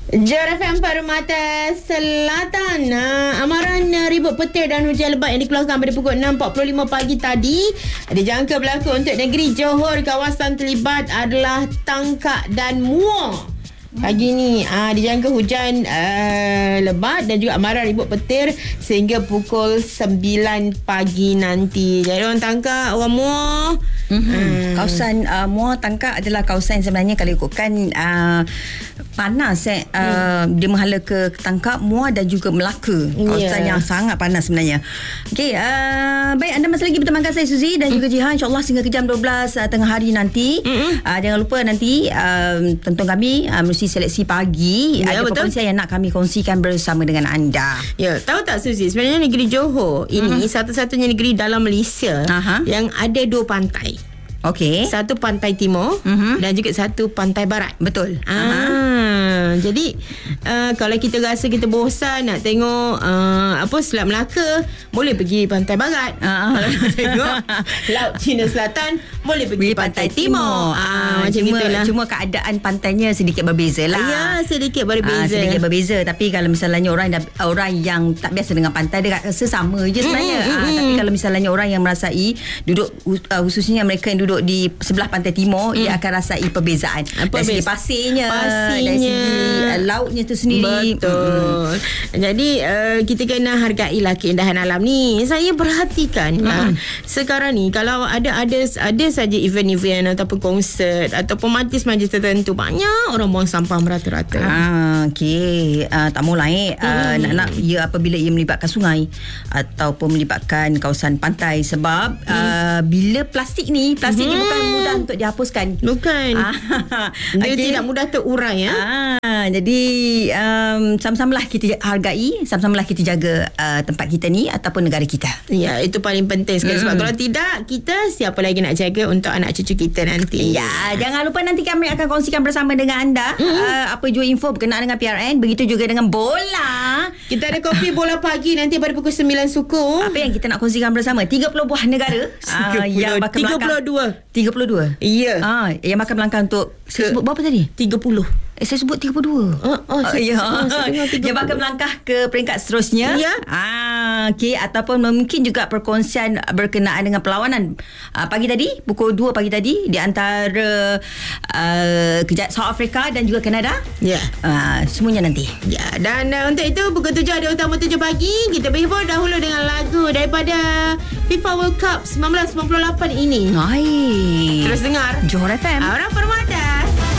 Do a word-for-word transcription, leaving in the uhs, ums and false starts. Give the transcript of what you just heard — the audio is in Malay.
Johor F M Permata Selatan. uh, Amaran uh, ribut petir dan hujan lebat yang dikeluarkan pada pukul enam empat puluh lima pagi tadi dijangka berlaku untuk negeri Johor. Kawasan terlibat adalah Tangkak dan Muar. Pagi ni uh, dijangka hujan uh, lebat dan juga amaran ribut petir sehingga pukul sembilan pagi nanti. Jadi orang Tangkak, orang Muar, mm-hmm. hmm. kawasan uh, Muar Tangkak adalah kawasan sebenarnya kalau ikutkan uh, panas eh. uh, hmm. Dia menghala ke Tangkak, Muar dan juga Melaka. Kawasan yeah. yang sangat panas sebenarnya. Okey, uh, baik, anda masih lagi bertemankan saya Suzy dan juga Jihan, insyaAllah sehingga ke jam dua belas uh, tengah hari nanti. mm-hmm. uh, Jangan lupa nanti uh, tonton kami uh, mesti seleksi pagi. Ya, ada betul. perkongsian yang nak kami kongsikan bersama dengan anda. Ya, tahu tak Suzy, sebenarnya negeri Johor ini hmm. satu-satunya negeri dalam Malaysia Aha. yang ada dua pantai. Okey. Satu pantai timur uh-huh. dan juga satu pantai barat. Betul. Ah, jadi uh, kalau kita rasa kita bosan nak tengok uh, apa Selat Melaka, boleh pergi pantai barat. Uh-huh. Kalau nak tengok Laut Cina Selatan, boleh pergi, pergi pantai, pantai timur. timur. Ah, uh, macam cuma, itulah. Cuma keadaan pantainya sedikit berbeza lah. Ya, sedikit berbeza. Uh, sedikit berbeza. Tapi kalau misalnya orang orang yang tak biasa dengan pantai, dia rasa sama je sebenarnya. Mm-hmm. Uh, tapi kalau misalnya orang yang merasai duduk uh, khususnya mereka yang duduk di sebelah pantai timur, mm. dia akan rasai perbezaan. Apa dari segi pasirnya, pasirnya, dari segi uh, lautnya tu sendiri. Betul. Mm. Jadi uh, kita kena hargailah keindahan alam ni. Saya perhatikan mm. uh, sekarang ni kalau ada ada ada saja event-event ataupun konsert ataupun majlis-majlis tertentu, banyak orang buang sampah merata-rata. Ah, okey. Uh, tak maulah eh. Uh, mm. Nak-nak ia apabila ia melibatkan sungai ataupun melibatkan kawasan pantai, sebab mm. uh, bila plastik ni, plastik mm. ni bukan mudah untuk dihapuskan. Bukan. Ah, dia okay. tidak mudah terurai ya. Ah, jadi um, sama-samalah kita hargai, sama-samalah kita jaga uh, tempat kita ni ataupun negara kita. Ya, itu paling penting sekali. Mm. Sebab kalau tidak, kita siapa lagi nak jaga untuk anak cucu kita nanti. Ya, jangan lupa nanti kami akan kongsikan bersama dengan anda mm. uh, apa jua info berkenaan dengan P R N, begitu juga dengan bola. Kita ada kopi bola pagi nanti pada pukul sembilan suku. Apa yang kita nak kongsikan bersama? tiga puluh buah negara uh, yang bakal tiga puluh dua. tiga puluh dua. Ya. Ah, yang makan melangkah untuk saya sebut berapa tadi? tiga puluh. Eh, saya sebut tiga puluh dua. Oh, oh, uh, ya. Yeah. Dia bakal melangkah ke peringkat seterusnya. Ya. Ah, okey, ataupun mungkin juga perkongsian berkenaan dengan perlawanan uh, pagi tadi, pukul dua pagi tadi di antara uh, kejayaan South Africa dan juga Kanada. Ya. Uh, semuanya nanti. Ya, dan uh, untuk itu pukul tujuh ada utama tujuh pagi. Kita berhibur dahulu dengan lagu daripada FIFA World Cup seribu sembilan ratus sembilan puluh lapan ini. Hai. Terus dengar Johor F M. Orang